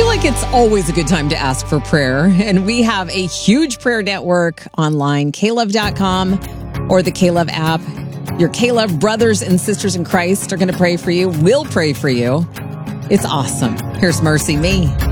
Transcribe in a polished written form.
like it's always a good time to ask for prayer. And we have a huge prayer network online, klove.com or the K-Love app. Your K-Love brothers and sisters in Christ are going to pray for you. We'll pray for you. It's awesome. Here's Mercy Me.